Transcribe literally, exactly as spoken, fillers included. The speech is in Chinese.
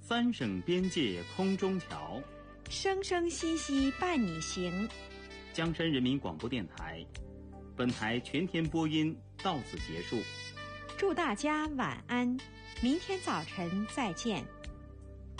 三省边界空中桥， 生生息息伴你行。 江山人民广播电台，本台全天播音到此结束。 祝大家晚安，明天早晨再见。